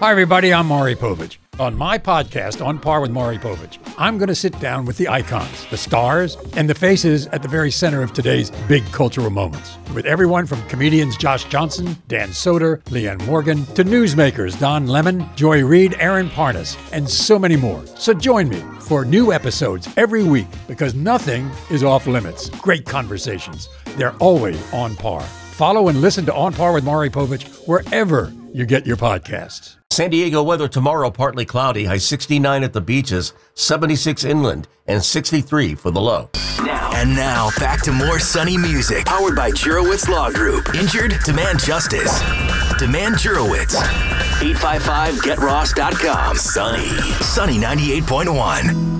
Hi, everybody. I'm Maury Povich. On my podcast, On Par with Maury Povich, I'm going to sit down with the icons, the stars, and the faces at the very center of today's big cultural moments. With everyone from comedians Josh Johnson, Dan Soder, Leanne Morgan, to newsmakers Don Lemon, Joy Reid, Aaron Parnas, and so many more. So join me for new episodes every week because nothing is off limits. Great conversations. They're always on par. Follow and listen to On Par with Maury Povich wherever you get your podcasts. San Diego weather tomorrow, partly cloudy, high 69 at the beaches, 76 inland, and 63 for the low. Now, back to more Sunny music. Powered by Jurowitz Law Group. Injured? Demand justice. Demand Jurowitz. 855getross.com. Sunny 98.1.